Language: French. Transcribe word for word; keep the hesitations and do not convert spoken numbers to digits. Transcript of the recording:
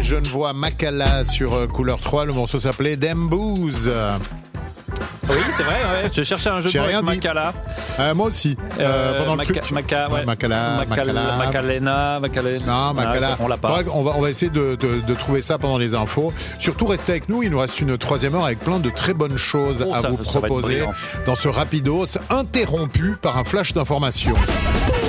Genevois Makala sur euh, Couleur trois. Le morceau s'appelait Dem Booze. Oui, c'est vrai, ouais. Je cherchais un jeu de mots avec Makala. Euh, moi aussi. Euh, Euh, pendant Maca- le truc. Maca- ouais. Makala, Macal- Makala. Macalena, Macalena. Non, Makala. Ah, on l'a pas. Ouais, on, va, on va essayer de, de, de trouver ça pendant les infos. Surtout, restez avec nous. Il nous reste une troisième heure avec plein de très bonnes choses Oh, à ça- vous ça va être proposer brillant. dans ce rapidos interrompu par un flash d'information.